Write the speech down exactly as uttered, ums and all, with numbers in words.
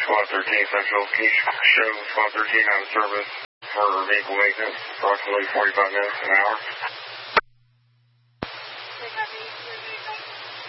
Squad thirteen Central, can you show Squad thirteen out of service for vehicle maintenance, approximately forty-five minutes, an hour?